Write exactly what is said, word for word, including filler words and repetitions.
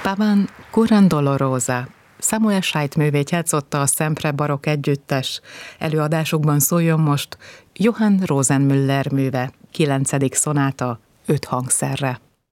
Paván Curran Dolorosa. Samuel Scheidt művét játszotta a Sempre Barokk együttes. Előadásukban szóljon most Johann Rosenmüller műve, kilencedik szonáta, öt hangszerre.